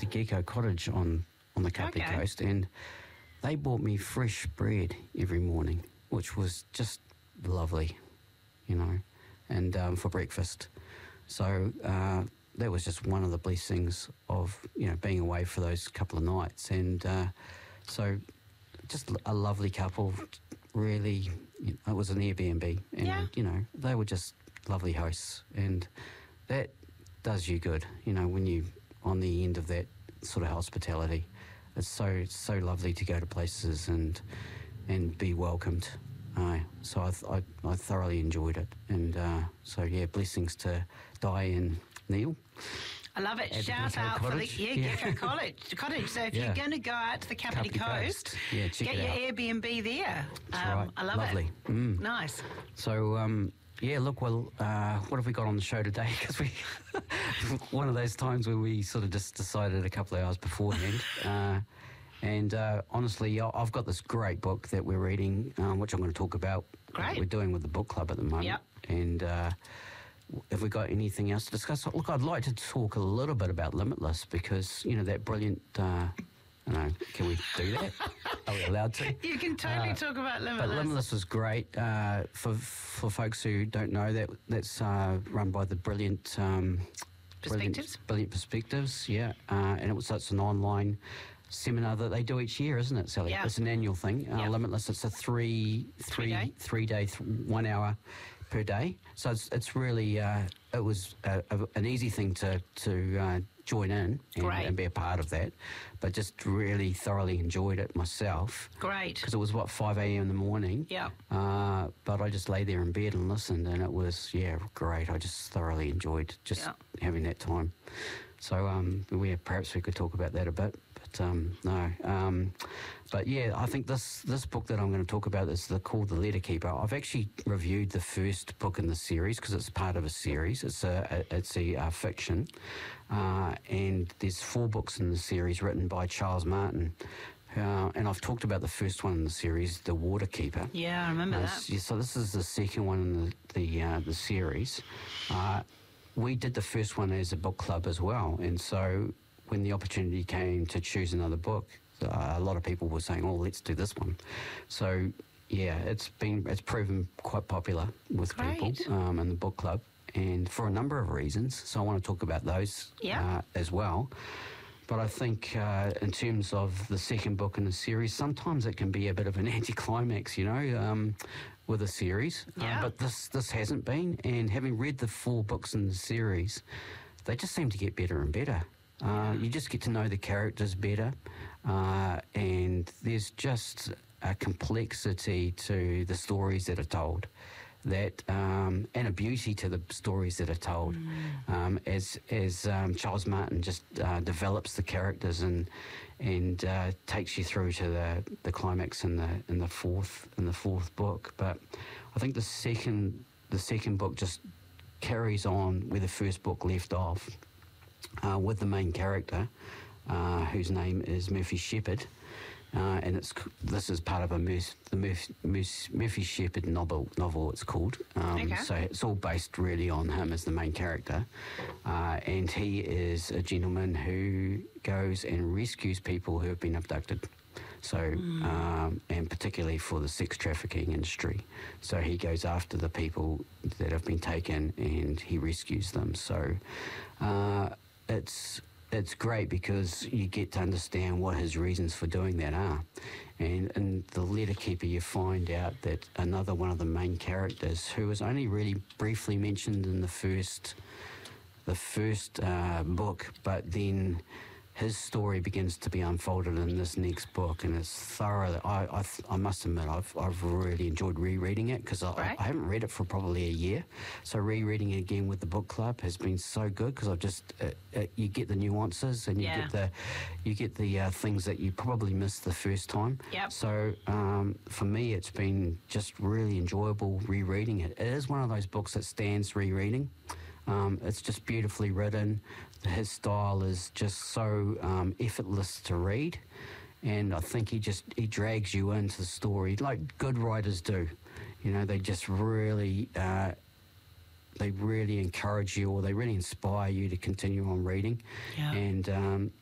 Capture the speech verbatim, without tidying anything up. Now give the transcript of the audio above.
Gecko Cottage on, on the Kapiti Okay. Coast, and they brought me fresh bread every morning, which was just lovely, you know, and um, for breakfast. So uh, that was just one of the blessings of, you know, being away for those couple of nights. And uh, so just a lovely couple, really, you know, it was an Airbnb. And, Yeah. you know, they were just lovely hosts. And that does you good, you know, when you on the end of that sort of hospitality. It's so, so lovely to go to places and and be welcomed. Uh, so I, th- I, I thoroughly enjoyed it. And uh, so, yeah, blessings to Di and Neil. I love it. At Shout Gecko out Cottage. for the yeah, Yeah. Gecko Cottage. Cottage. So if Yeah. you're going to go out to the Kapiti Kapiti Coast, Coast. Yeah, check get it your out. Airbnb there. That's Um, right. I love Lovely. it. Mm. Nice. So, um, yeah, look, well, uh, what have we got on the show today? Because we, one of those times where we sort of just decided a couple of hours beforehand. uh, and uh, honestly, I- I've got this great book that we're reading, um, which I'm going to talk about. Great. We're doing with the book club at the moment. Yep. And uh, have we got anything else to discuss? Look, I'd like to talk a little bit about Limitless because, you know, that brilliant... Uh, I don't know, can we do that? Are we allowed to? You can totally Uh, talk about Limitless. But Limitless was great. Uh, for for folks who don't know, that that's uh, run by the brilliant um, Perspectives. Brilliant, brilliant Perspectives, yeah. Uh, and it was it's an online seminar that they do each year, isn't it, Sally? Yeah. It's an annual thing. Uh, Yeah. Limitless. It's a three Three day. three three day th- one hour per day. So it's it's really uh, it was a, a, an easy thing to to uh, join in and, Great. and be a part of that. But just really thoroughly enjoyed it myself. Great. Because it was, what, five a.m. in the morning? Yeah. Uh, but I just lay there in bed and listened, and it was, yeah, great. I just thoroughly enjoyed just Yeah. having that time. So um, we perhaps we could talk about that a bit, but um, no. Um, but yeah, I think this this book that I'm going to talk about is the, called The Letter Keeper. I've actually reviewed the first book in the series because it's part of a series. It's a, a it's a uh, fiction, uh, and there's four books in the series written by Charles Martin. Uh, and I've talked about the first one in the series, The Water Keeper. Yeah, I remember Uh, that. s- yeah, so this is the second one in the the, uh, the series. Uh, we did the first one as a book club as well, and so when the opportunity came to choose another book, uh, a lot of people were saying, "Oh, let's do this one." So yeah, it's been it's proven quite popular with Great. people um, in the book club, and for a number of reasons. So I want to talk about those Yeah. uh, as well. But I think uh, in terms of the second book in the series, sometimes it can be a bit of an anticlimax, you know, um, with a series. Yeah. Uh, but this this hasn't been. And having read the four books in the series, they just seem to get better and better. Uh, you just get to know the characters better. Uh, and there's just a complexity to the stories that are told. That um, and a beauty to the stories that are told, um, as as um, Charles Martin just uh, develops the characters and and uh, takes you through to the, the climax in the in the fourth in the fourth book. But I think the second the second book just carries on where the first book left off, uh, with the main character, uh, whose name is Murphy Shepherd. Uh, and it's this is part of a Murphy, the Murphy, Murphy, Murphy Shepherd novel. Novel it's called. Um, Okay. So it's all based really on him as the main character, uh, and he is a gentleman who goes and rescues people who have been abducted. So, um, and particularly for the sex trafficking industry. So he goes after the people that have been taken and he rescues them. So uh, it's. It's great because you get to understand what his reasons for doing that are. And in The Letter Keeper, you find out that another one of the main characters, who was only really briefly mentioned in the first, the first uh, book, but then his story begins to be unfolded in this next book, and it's thorough. I, I, I must admit, I've, I've really enjoyed rereading it because I, Right. I haven't read it for probably a year. So rereading it again with the book club has been so good because I've just uh, uh, you get the nuances and you Yeah. get the you get the uh, things that you probably missed the first time. Yep. So um, for me, it's been just really enjoyable rereading it. It is one of those books that stands rereading. Um, it's just beautifully written. His style is just so um, effortless to read, and I think he just he drags you into the story like good writers do. You know, they just really uh, they really encourage you, or they really inspire you to continue on reading. Yeah. And um,